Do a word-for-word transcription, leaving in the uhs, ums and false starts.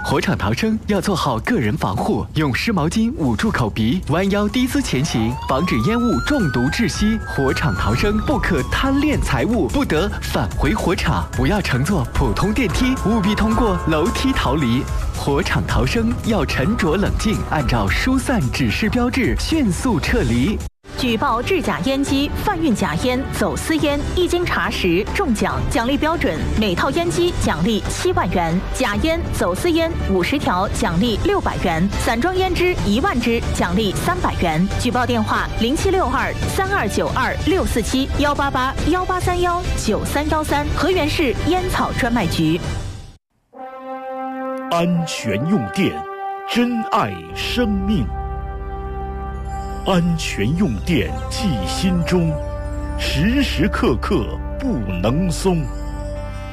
火场逃生要做好个人防护，用湿毛巾捂住口鼻，弯腰低姿前行，防止烟雾中毒窒息。火场逃生不可贪恋财物，不得返回火场，不要乘坐普通电梯，务必通过楼梯逃离。火场逃生要沉着冷静，按照疏散指示标志迅速撤离。 举报制假烟机贩运假烟、走私烟，一经查实中奖，奖励标准：每套烟机奖励七万元；假烟、走私烟五十条奖励六百元；散装烟支一万支奖励三百元。举报电话：零七六二三二九二六四七幺八八幺八三幺九三幺三，河源市烟草专卖局。 安全用电，珍爱生命。安全用电记心中，时时刻刻不能松。